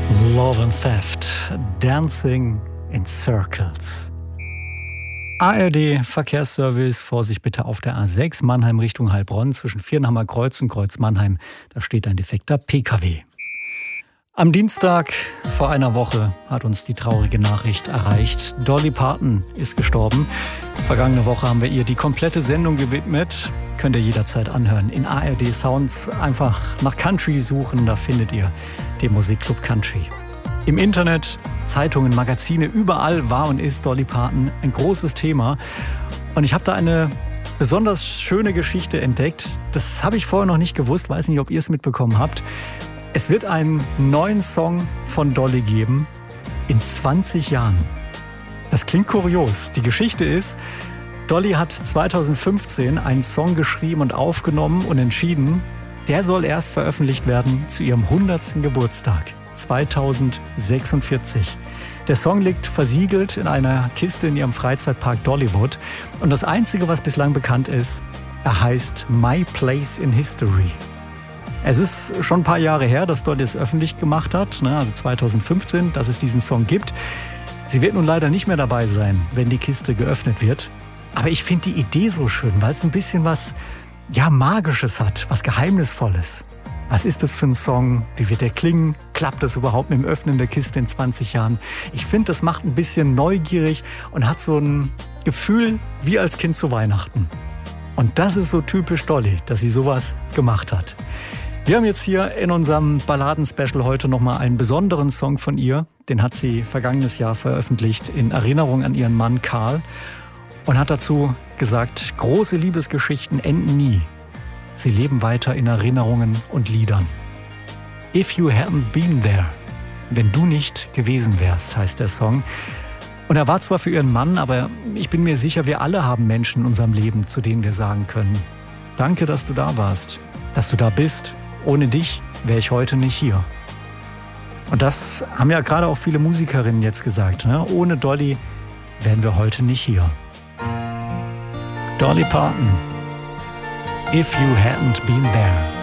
Love and Theft, Dancing in Circles. ARD Verkehrsservice, Vorsicht bitte auf der A6 Mannheim Richtung Heilbronn zwischen Viernhammer-Kreuz und Kreuz-Mannheim. Da steht ein defekter PKW. Am Dienstag vor einer Woche hat uns die traurige Nachricht erreicht. Dolly Parton ist gestorben. Vergangene Woche haben wir ihr die komplette Sendung gewidmet. Könnt ihr jederzeit anhören. In ARD Sounds einfach nach Country suchen, da findet ihr den Musikclub Country. Im Internet, Zeitungen, Magazine, überall war und ist Dolly Parton ein großes Thema. Und ich habe da eine besonders schöne Geschichte entdeckt. Das habe ich vorher noch nicht gewusst, weiß nicht, ob ihr es mitbekommen habt. Es wird einen neuen Song von Dolly geben in 20 Jahren. Das klingt kurios. Die Geschichte ist, Dolly hat 2015 einen Song geschrieben und aufgenommen und entschieden, der soll erst veröffentlicht werden zu ihrem 100. Geburtstag, 2046. Der Song liegt versiegelt in einer Kiste in ihrem Freizeitpark Dollywood. Und das Einzige, was bislang bekannt ist, er heißt My Place in History. Es ist schon ein paar Jahre her, dass Dolly es öffentlich gemacht hat, also 2015, dass es diesen Song gibt. Sie wird nun leider nicht mehr dabei sein, wenn die Kiste geöffnet wird. Aber ich finde die Idee so schön, weil es ein bisschen was Magisches hat, was Geheimnisvolles. Was ist das für ein Song? Wie wird der klingen? Klappt das überhaupt mit dem Öffnen der Kiste in 20 Jahren? Ich finde, das macht ein bisschen neugierig und hat so ein Gefühl wie als Kind zu Weihnachten. Und das ist so typisch Dolly, dass sie sowas gemacht hat. Wir haben jetzt hier in unserem Balladen-Special heute nochmal einen besonderen Song von ihr. Den hat sie vergangenes Jahr veröffentlicht in Erinnerung an ihren Mann Karl und hat dazu gesagt, große Liebesgeschichten enden nie. Sie leben weiter in Erinnerungen und Liedern. If you hadn't been there, wenn du nicht gewesen wärst, heißt der Song. Und er war zwar für ihren Mann, aber ich bin mir sicher, wir alle haben Menschen in unserem Leben, zu denen wir sagen können, danke, dass du da warst, dass du da bist. Ohne dich wäre ich heute nicht hier. Und das haben ja gerade auch viele Musikerinnen jetzt gesagt. Ne? Ohne Dolly wären wir heute nicht hier. Dolly Parton, If You Hadn't Been There.